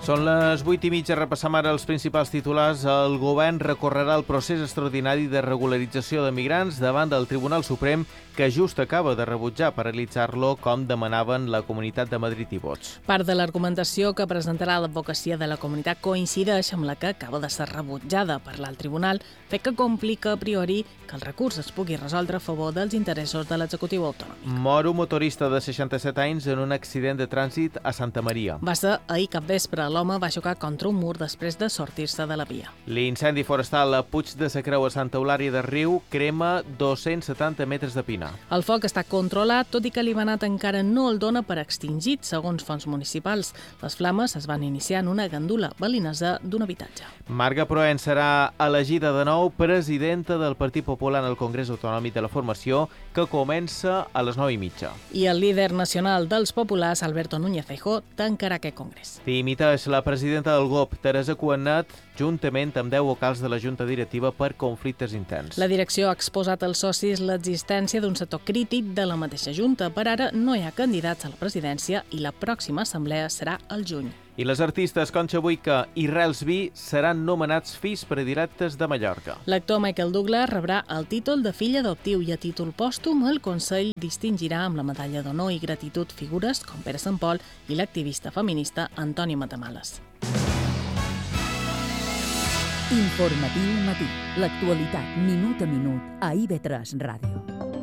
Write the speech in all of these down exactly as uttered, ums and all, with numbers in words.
Són les vuit i mitja, repassam ara els principals titulars. El govern recorrerà el procés extraordinari de regularització de migrants davant del Tribunal Suprem, que just acaba de rebutjar paralitzar-lo com demanaven la Comunitat de Madrid i Vots. Part de l'argumentació que presentarà l'advocacia de la comunitat coincideix amb la que acaba de ser rebutjada per l'alt tribunal, fet que complica a priori que el recurs es pugui resoldre a favor dels interessos de l'executiu autonòmic. Mor un motorista de seixanta-set anys en un accident de trànsit a Santa Maria. Va ser ahir capvespre. L'home va xocar contra un mur després de sortir-se de la via. L'incendi forestal a Puig de la Creu a Santa Eulària de Riu crema dos-cents setanta metres de pinar. El foc està controlat, tot i que l'Ivanat encara no el dona per extingit, segons fonts municipals. Les flames es van iniciar en una gandula balinesa d'un habitatge. Marga Proen serà elegida de nou presidenta del Partit Popular en el Congrés Autonòmic de la Formació, que comença a les nou i mitja. I el líder nacional dels populars, Alberto Núñez Feijóo, tancarà aquest congrés. Dimiteix la presidenta del G O P, Teresa Cuanat, juntament amb deu vocals de la Junta Directiva per conflictes interns. La direcció ha exposat als socis l'existència d'un sector crític de la mateixa Junta. Per ara no hi ha candidats a la presidència i la pròxima assemblea serà al juny. I les artistes Concha Buica i Relsby seran nomenats fills predilectes de Mallorca. L'actor Michael Douglas rebrà el títol de fill adoptiu i a títol pòstum el Consell distingirà amb la medalla d'honor i gratitud figures com Pere Sant Pol i l'activista feminista Antoni Matamales. Informatiu matí. L'actualitat minut a minut a I V tres Ràdio.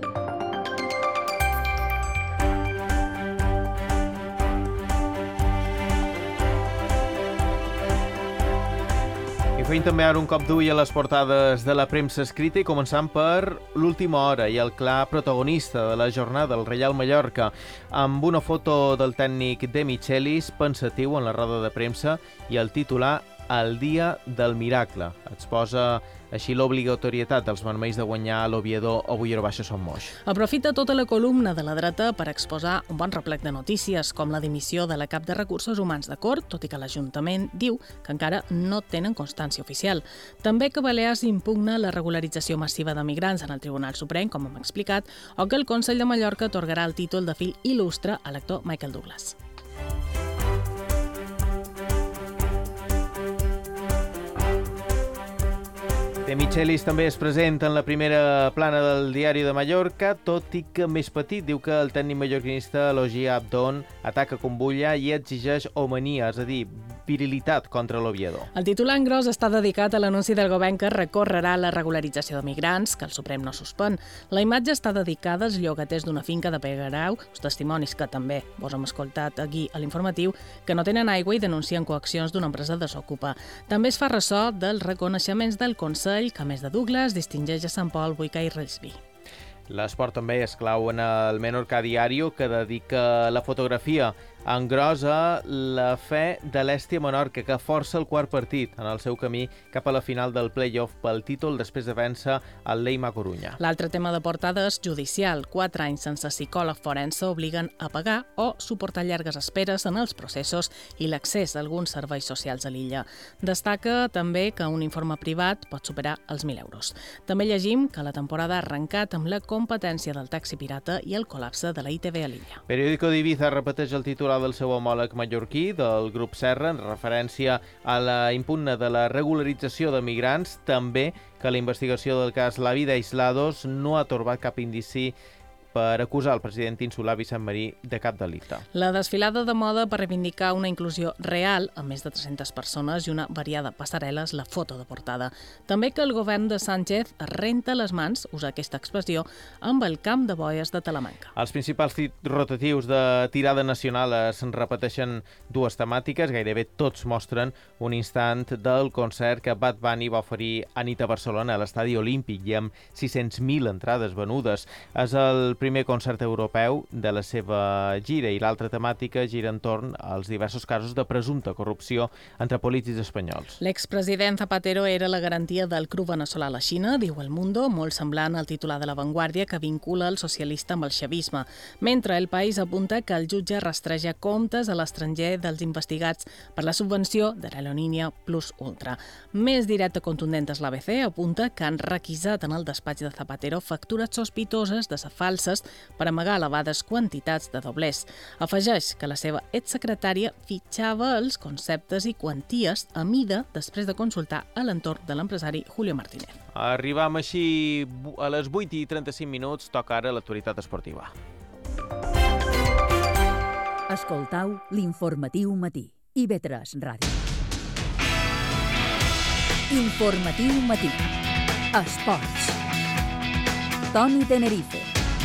I feim també ara un cop d'ull a les portades de la premsa escrita i començant per l'última hora i el clar protagonista de la jornada, el Reial Mallorca, amb una foto del tècnic De Michelis pensatiu en la roda de premsa i el titular El dia del miracle. Exposa així l'obligatorietat dels vermells de guanyar a l'Oviedo o Bullero Baixa Son Moix. Aprofita tota la columna de la dreta per exposar un bon replec de notícies, com la dimissió de la cap de Recursos Humans de Cort, tot i que l'Ajuntament diu que encara no tenen constància oficial. També que Balears impugna la regularització massiva de migrants en el Tribunal Suprem, com hem explicat, o que el Consell de Mallorca atorgarà el títol de fill il·lustre a l'actor Michael Douglas. De Michelis també és present en la primera plana del Diari de Mallorca, tot i que més petit. Diu que el tècnic mallorquinista elogia Abdon, ataca Combulla i exigeix homenia, és a dir, virilitat contra l'Oviedo. El titular en gros està dedicat a l'anunci del govern que recorrerà la regularització de migrants, que el Suprem no suspèn. La imatge està dedicada als llogaters d'una finca de Peguerau, els testimonis que també vos hem escoltat aquí a l'informatiu, que no tenen aigua i denuncien coaccions d'una empresa desocupa. També es fa ressò dels reconeixements del Consell, que a més de Douglas distingeix a Sant Pol, Buica i Relsby. L'esport també és clau en el Menorca Diario, que dedica la fotografia en gros a la fe de l'Hèstia Menorca, que força el quart partit en el seu camí cap a la final del play-off pel títol després de vèncer el Leima Corunya. L'altre tema de portada és judicial. Quatre anys sense psicòleg forense obliguen a pagar o suportar llargues esperes en els processos i l'accés a alguns serveis socials a l'illa. Destaca també que un informe privat pot superar els mil euros. També llegim que la temporada ha arrencat amb la competència del taxi pirata i el col·lapse de la I T V a l'illa. Periódico d'Ibiza repeteix el titular del seu homòleg mallorquí, del grup Serra, en referència a la impugna de la regularització de migrants, també que la investigació del cas La Vida Aislados no ha atorgat cap indici per acusar el president insular Vicent Marí de cap delicte. La desfilada de moda per reivindicar una inclusió real, amb més de tres-centes persones i una variada passarel·la, és la foto de portada. També que el govern de Sánchez es renta les mans, usa aquesta expressió, amb el camp de boies de Talamanca. Els principals rotatius de tirada nacional es repeteixen dues temàtiques, gairebé tots mostren un instant del concert que Bad Bunny va oferir a nit a Barcelona, a l'Estadi Olímpic, i amb sis-cents mil entrades venudes. És el primer concert europeu de la seva gira i l'altra temàtica gira entorn als diversos casos de presumpta corrupció entre polítics espanyols. L'expresident Zapatero era la garantia del cru veneçolà a la Xina, diu El Mundo, molt semblant al titular de La Vanguardia, que vincula el socialista amb el xavisme, mentre El País apunta que el jutge rastreja comptes a l'estranger dels investigats per la subvenció de l'aerolínia Plus Ultra. Més directe contundent és l'A B C, apunta que han requisat en el despatx de Zapatero factures sospitoses de ser falses coses per amagar elevades quantitats de doblers. Afegeix que la seva exsecretària fitxava els conceptes i quanties a mida després de consultar a l'entorn de l'empresari Julio Martínez. Arribam així a les vuit i trenta-cinc minuts, toca ara l'actualitat esportiva. Escoltau l'informatiu matí. i ve tres Ràdio. Informatiu matí. Esports. Toni Tenerife.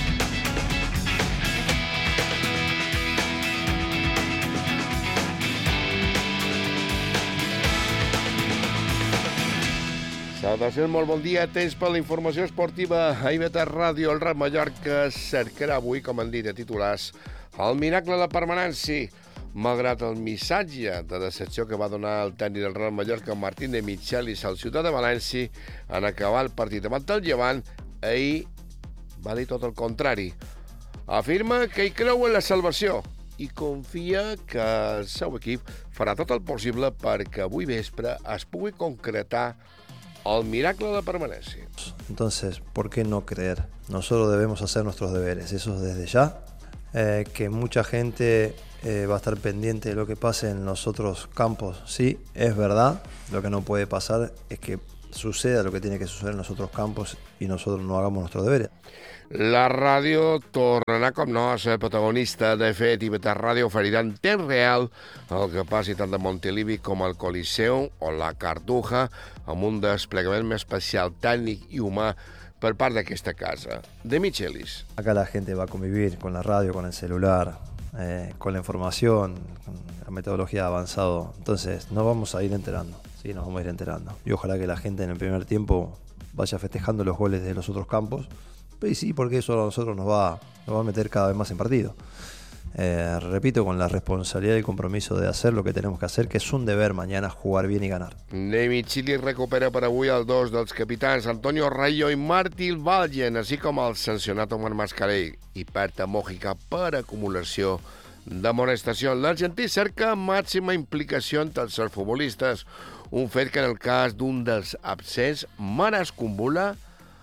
Salutacions, molt bon dia. Temps per la informació esportiva a I V tres Ràdio. El Real Mallorca cercarà avui, com han dit a titulars, el miracle de la permanència. Malgrat el missatge de decepció que va donar el tècnic del Real Mallorca, Martín de Michelis, al Ciutat de València, en acabar el partit davant el Llevant, ahir va dir tot el contrari. Afirma que hi creu en la salvació i confia que el seu equip farà tot el possible perquè avui vespre es pugui concretar el miracle de la permanència. Entonces, ¿por qué no creer? Nosotros debemos hacer nuestros deberes, eso desde ya. Eh, que mucha gente eh, va a estar pendiente de lo que pase en los otros campos. Sí, es verdad. Lo que no puede pasar es que suceda lo que tiene que suceder en los otros campos y nosotros no hagamos nuestros deberes. La ràdio tornarà, com no, a ser protagonista. De fet, I V tres Ràdio oferirà en temps real el que passi tant a Montilivi com al Coliseum o la Cartuja, amb un desplegament més especial, tècnic i humà por parte de esta casa. De Michelis. Acá la gente va a convivir con la radio, con el celular, eh, con la información, con la metodología avanzada. Entonces nos vamos a ir enterando, sí, nos vamos a ir enterando. Y ojalá que la gente en el primer tiempo vaya festejando los goles de los otros campos. Y sí, porque eso a nosotros nos va, nos va a meter cada vez más en partido. Eh, repito, con la responsabilidad y el compromiso de hacer lo que tenemos que hacer, que es un deber mañana jugar bien y ganar. De Michelis recupera per avui el dos dels capitans Antonio Rayo i Martín Valgen, així com el sancionat Omar Mascarell, i perd a Mòjica per acumulació d'amonestació. L'argentí cerca màxima implicació entre els seus futbolistes, un fet que en el cas d'un dels absents, Maras Kumbula,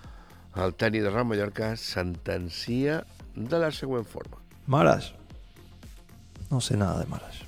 el tècnic de Real Mallorca sentencia de la següent forma. Maras. No sé nada de Maras.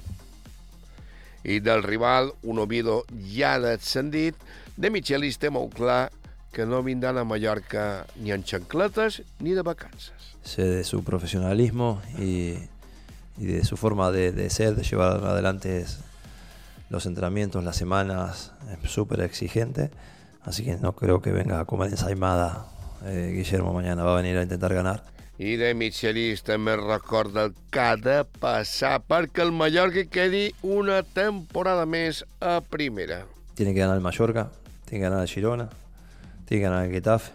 I del rival, un Oviedo ja descendit, de Michelis té molt clar que no vindran a Mallorca ni en xancletes ni de vacances. Sé de su profesionalismo y, y de su forma de, de ser, de llevar adelante los entrenamientos, las semanas, es súper exigente, así que no creo que venga a comer ensaimada eh, Guillermo mañana, va a venir a intentar ganar. I de Michelis també recorda el que ha de passar perquè el Mallorca quedi una temporada més a primera. Tiene que ganar el Mallorca, tiene que ganar el Girona, tiene que ganar el Getafe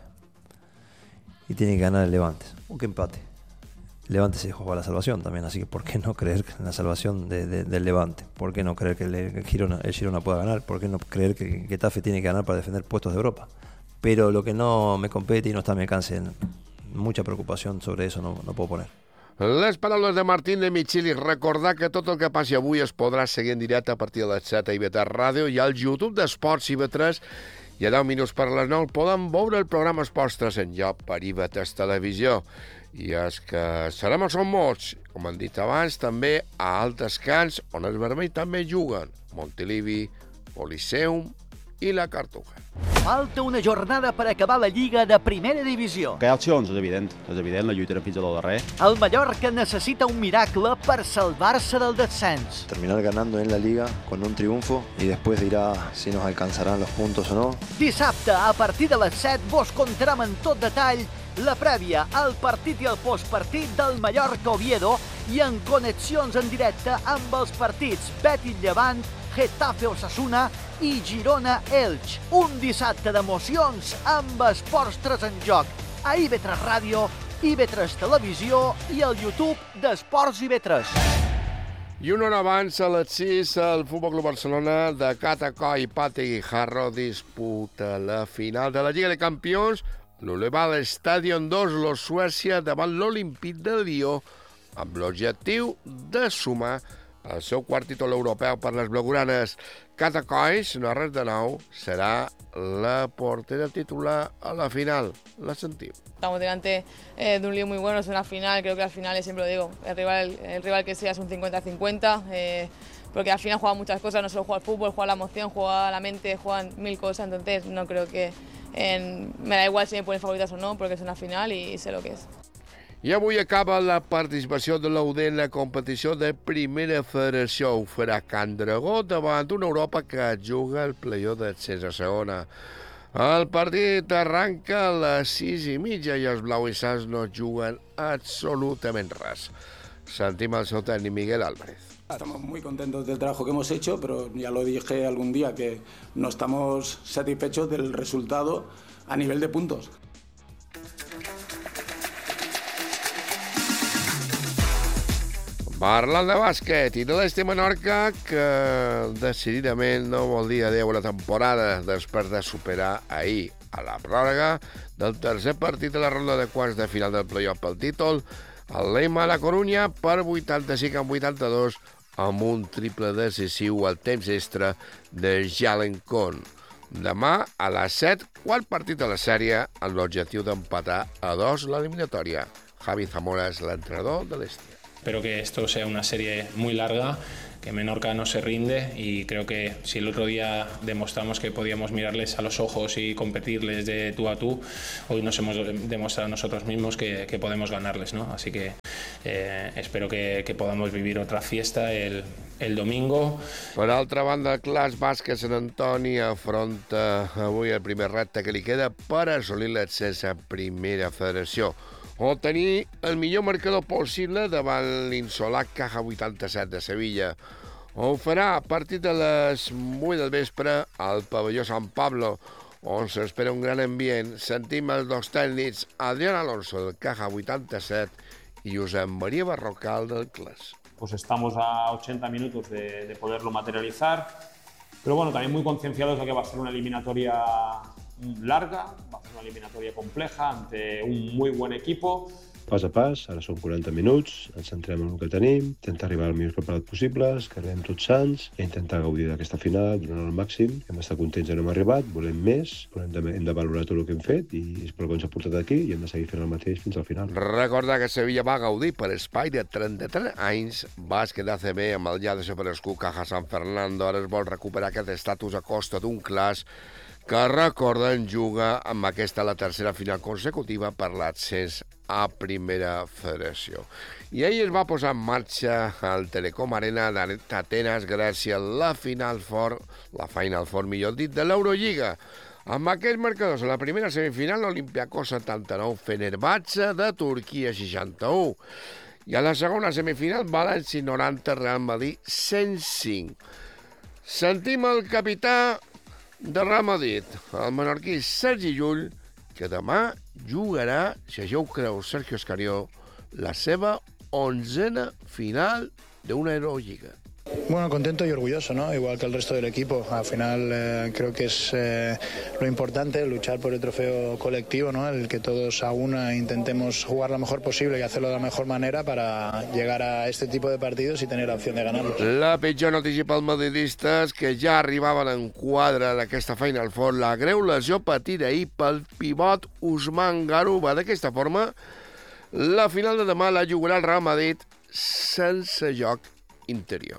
y tiene que ganar el Levante. Un que empate. El Levante se juega la salvación también, así que ¿por qué no creer en la salvación de, de, del Levante? ¿Por qué no creer que el, el, Girona, el Girona pueda ganar? ¿Por qué no creer que el Getafe tiene que ganar para defender puestos de Europa? Pero lo que no me compete y no está a mi alcance, mucha preocupación sobre eso no, no puedo poner. Les paraules de Martín de Michelis. Recordar que tot el que passi avui es podrà seguir en directe a partir de les set a I V tres Ràdio i al YouTube d'Esports I V tres. I a deu minuts per les nou poden veure el programa Esports tres en lloc per I V tres Televisió. I és que serem o som molts, com han dit abans, també a altres cants on els vermells també juguen. Montilivi, Coliseum i la Cartuja. Falta una jornada per acabar la Lliga de Primera Divisió. Que hi ha opcions, és evident. És evident, la lluitarem fins al darrer. El Mallorca necessita un miracle per salvar-se del descens. Terminar ganando en la Liga con un triunfo y después dirá si nos alcanzarán los puntos o no. Dissabte, a partir de les set, vos contarem en tot detall la prèvia, el partit i el postpartit del Mallorca-Oviedo i en connexions en directe amb els partits Betis-Llevant, Getafe-Osasuna i Girona-Elx. Un dissabte d'emocions amb Esports tres en joc a I V tres Ràdio, I V tres Televisió i el YouTube d'Esports I V tres. I una hora abans, a les sis, el Futbol Club Barcelona de Catacó i Pate Guijarro disputa la final de la Lliga de Campions, l'Uleval Stadion d'Oslo, Suècia, davant l'Olimpíc de Lió, amb l'objectiu de sumar el seu quart títol europeu per les blaugranes. Cata Coix, no res de nou, serà la portera titular a la final. La sentim. Estamos delante eh, de un lío muy bueno, es una final, creo que al final, siempre lo digo, el rival, el rival que sea es un cincuenta cincuenta, eh, porque al final juega muchas cosas, no solo juega el fútbol, juega la emoción, juega la mente, juegan mil cosas, entonces no creo que eh, me da igual si me ponen favoritas o no, porque es una final y sé lo que es. I avui acaba la participació de l'U D en la competició de Primera Federació. Ho farà Can Dragó davant una Europa que juga el play-off d'accés a segona. El partit arranca a les sis i mitja i els blauissants no juguen absolutament res. Sentim el seu tècnic Miguel Álvarez. Estamos muy contentos del trabajo que hemos hecho, pero ya lo dije algún día que no estamos satisfechos del resultado a nivel de puntos. Parlant de bàsquet i de l'Este Menorca, que decididament no vol dir adeu a la temporada després de superar ahir a la pròrroga del tercer partit de la ronda de quarts de final del play-off pel títol, el Lema a la Corunya per vuitanta-cinc a vuitanta-dos amb un triple decisiu al temps extra de Jalen Kohn. Demà a les set, quart partit de la sèrie amb l'objectiu d'empatar a dos l'eliminatòria. Javi Zamora és l'entrenador de l'Este. Espero que esto sea una serie muy larga, que Menorca no se rinde y creo que si el otro día demostramos que podíamos mirarles a los ojos y competirles de tú a tú, hoy nos hemos demostrado nosotros mismos que, que podemos ganarles, ¿no? Así que eh, espero que, que podamos vivir otra fiesta el, el domingo. Per altra banda, el Clas Bàsquet Sant Antoni afronta avui el primer repte que li queda per assolir l'accés a Primera Federació, o tenir el millor marcador possible davant l'insolat Caja vuitanta-set de Sevilla. Ho farà a partir de les vuit del vespre al pavelló San Pablo, on s'espera un gran ambient. Sentim els dos tècnics, Adrián Alonso del Caja vuitanta-set y Josep María Barrocal del Clas. Pues estamos a ochenta minutos de, de poderlo materializar, pero bueno, también muy concienciados de que va a ser una eliminatoria larga, va a ser una eliminatoria compleja ante un muy buen equipo. Pas a pas, ara són quaranta minuts, ens centrem en el que tenim, intentar arribar el millor preparat possibles, que arribem tots sants, i intentar gaudir d'aquesta final durant el màxim. Hem estat contents de no hem arribat, volem més, però hem de, hem de valorar tot el que hem fet i és per el que ens ha portat aquí i hem de seguir fent el mateix fins al final. Recordar que Sevilla va gaudir per espai de trenta-tres anys, bàsquet d'A C B amb el ja desaparegut Caja San Fernando, ara es vol recuperar aquest estatus a costa d'un Clas que, recorden, juga amb aquesta la tercera final consecutiva per l'accés a Primera Federació. I ahir es va posar en marxa al Telecom Arena d'Atenes, Grècia, la Final Four, la Final Four, millor dit, de l'Eurolliga. Amb aquests marcadors, a la primera semifinal, l'Olympiacos setanta-nou, Fenerbahçe de Turquia seixanta-u. I a la segona semifinal, València noranta, Real Madrid cent cinc. Sentim el capità de Real Madrid, el menorquí Sergi Llull, que demà jugarà, si això ho creu Sergio Escarió, la seva onzena final d'una Eurolliga. Bueno, contento y orgulloso, ¿no? Igual que el resto del equipo. Al final eh, creo que es eh, lo importante, luchar por el trofeo colectivo, ¿no? El que todos a una intentemos jugar lo mejor posible y hacerlo de la mejor manera para llegar a este tipo de partidos y tener la opción de ganarlos. La pitjor notícia pels madridistes, que ja arribaven en quadre d'aquesta Final Four, la greu lesió patida ahir pel pivot Usman Garuba. D'aquesta forma, la final de demà la jugarà el Real Madrid sense joc interior.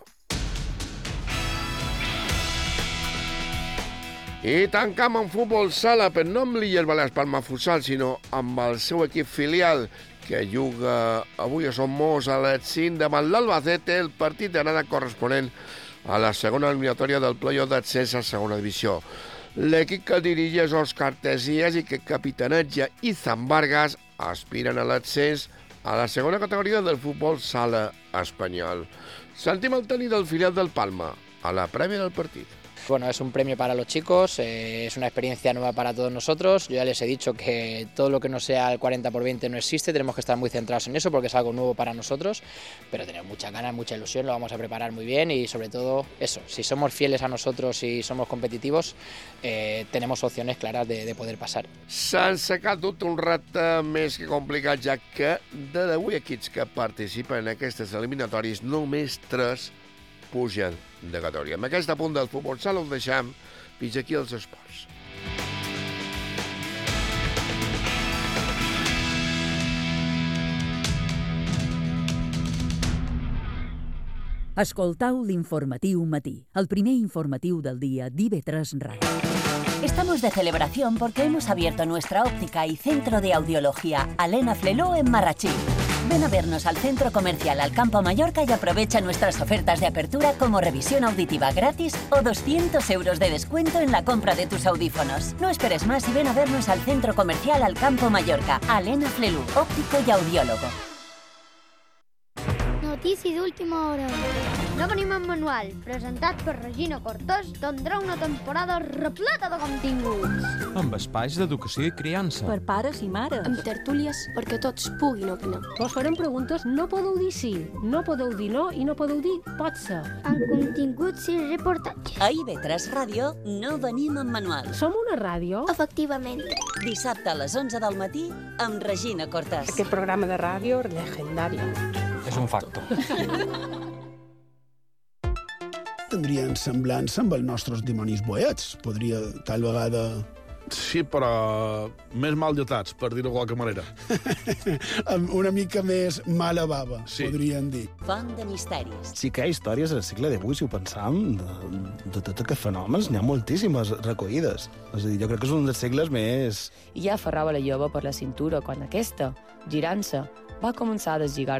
I tancam en futbol sala, però no amb l'Illes Balears Palma Futsal, sinó amb el seu equip filial, que juga avui a Somos a les cinc davant l'Albacete, el partit d'anada corresponent a la segona eliminatòria del play-off d'accés a segona divisió. L'equip que dirigeix Òscar Tessies i que capitaneja Izan Vargas aspiren a l'accés a la segona categoria del futbol sala espanyol. Sentim el tècnic del filial del Palma a la prèvia del partit. Bueno, es un premio para los chicos, eh, es una experiencia nueva para todos nosotros. Yo ya les he dicho que todo lo que no sea el cuarenta por veinte no existe, tenemos que estar muy centrados en eso porque es algo nuevo para nosotros, pero tenemos muchas ganas, mucha ilusión, lo vamos a preparar muy bien y sobre todo eso, si somos fieles a nosotros y somos competitivos, eh, tenemos opciones claras de, de poder pasar. Sense cap dubte un repte més que complicat, ja que de deu equips que participen en aquestes eliminatòries, només tres pugen de categoria. Amb aquest apunt del futbol sala ho deixem fins aquí els esports. Escoltau l'informatiu matí, el primer informatiu del dia d'I V tres Ràdio. Estamos de celebración porque hemos abierto nuestra óptica y centro de audiología Alena Fleló en Marrachí. Ven a vernos al Centro Comercial Alcampo Mallorca y aprovecha nuestras ofertas de apertura como revisión auditiva gratis o doscientos euros de descuento en la compra de tus audífonos. No esperes más y ven a vernos al Centro Comercial Alcampo Mallorca. Alena Flelú, óptico y audiólogo. Notícia d'última hora. No venim en manual, presentat per Regina Cortès, tindrà una temporada repleta de continguts. Amb espais d'educació i criança. Per pares i mares. Amb tertúlies perquè tots puguin opinar. Vos farem preguntes, no podeu dir sí, no podeu dir no i no podeu dir pot ser. Amb continguts i reportatges. A I V tres Ràdio no venim en manual. Som una ràdio? Efectivament. Dissabte a les onze del matí amb Regina Cortès. Aquest programa de ràdio legendari. És un facto. Tindrien semblança amb els nostres dimonis boets. Podria, tal vegada... Sí, però més mal dotats, per dir-ho de qualque manera. Amb una mica més mala bava, sí. Podrien dir. Font de misteris. Sí que hi ha històries al segle divuit, si ho pensam, de, de tots aquests fenòmens, n'hi ha moltíssimes recollides. És a dir, jo crec que és un dels segles més... I ja aferrava la jove per la cintura quan aquesta, girant-se, va començar a deslligar